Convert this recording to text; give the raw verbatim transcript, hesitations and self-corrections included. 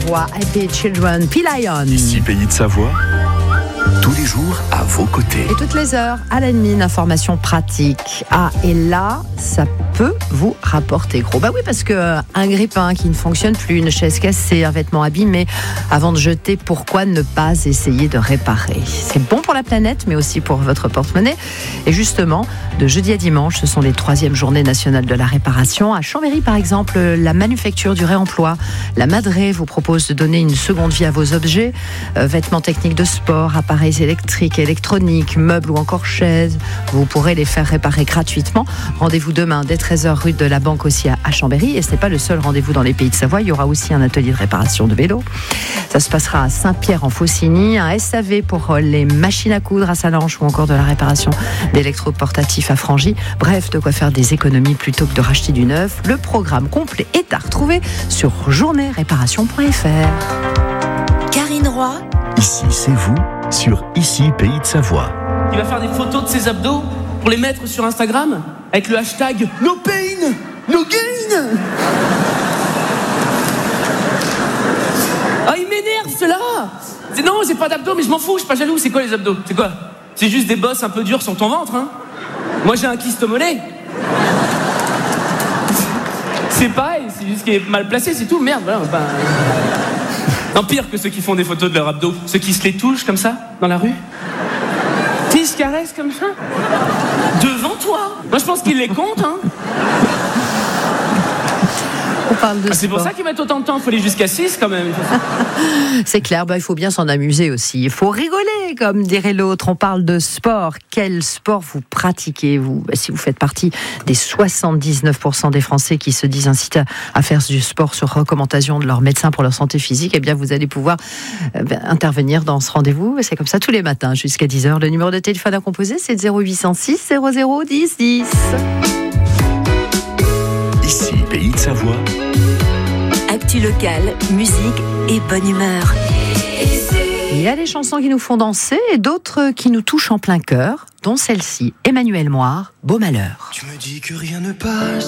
Savoie, Happy Children, P-Lion. Ici Pays de Savoie, tous les jours à vos côtés. Et toutes les heures, à la mine, information pratique. Ah, et là, ça peut vous rapporter gros. Bah oui, parce que euh, un grille-pain qui ne fonctionne plus, une chaise cassée, un vêtement abîmé, avant de jeter, pourquoi ne pas essayer de réparer ? C'est bon pour la planète, mais aussi pour votre porte-monnaie. Et justement, de jeudi à dimanche, ce sont les troisièmes journées nationales de la réparation. À Chambéry, par exemple, la manufacture du réemploi, la Madré vous propose de donner une seconde vie à vos objets, euh, vêtements techniques de sport, appareils électriques, électroniques, meubles ou encore chaises. Vous pourrez les faire réparer gratuitement. Rendez-vous demain dès treize heures rue de la Banque aussi à Chambéry. Et ce n'est pas le seul rendez-vous dans les Pays de Savoie. Il y aura aussi un atelier de réparation de vélos. Ça se passera à Saint-Pierre-en-Faucigny. Un S A V pour les machines à coudre à Salanches ou encore de la réparation d'électroportatifs à Frangy. Bref, de quoi faire des économies plutôt que de racheter du neuf. Le programme complet est à retrouver sur journée réparation point f r. Karine Roy. Ici, c'est vous, sur Ici Pays de Savoie. Il va faire des photos de ses abdos pour les mettre sur Instagram avec le hashtag No Pain, No Gain. Ah, il m'énerve cela. C'est non, j'ai pas d'abdos, mais je m'en fous, je suis pas jaloux. C'est quoi les abdos ? C'est quoi ? C'est juste des bosses un peu dures sur ton ventre, hein ? Moi j'ai un kyste au mollet. C'est pareil, c'est juste qu'il est mal placé, c'est tout. Merde, voilà. Bah... Non, pire que ceux qui font des photos de leurs abdos. Ceux qui se les touchent comme ça, dans la rue. Qui se caressent comme ça. Devant toi. Moi, je pense qu'ils les comptent, hein. On parle de ah, c'est pour ça qu'ils mettent autant de temps. Il faut aller jusqu'à six, quand même. C'est clair, bah, il faut bien s'en amuser aussi. Il faut rigoler, comme dirait l'autre. On parle de sport. Quel sport vous pratiquez, vous ? Bah, si vous faites partie des soixante-dix-neuf pour cent des Français qui se disent incités à faire du sport sur recommandation de leur médecin pour leur santé physique, eh bien, vous allez pouvoir euh, intervenir dans ce rendez-vous. C'est comme ça tous les matins jusqu'à dix heures. Le numéro de téléphone à composer, c'est zéro huit cent six zéro zéro dix dix. Ici Pays de Savoie. Actu locale, musique et bonne humeur. Il y a des chansons qui nous font danser et d'autres qui nous touchent en plein cœur, dont celle-ci, Emmanuel Moire, Beau Malheur. Tu me dis que rien ne passe.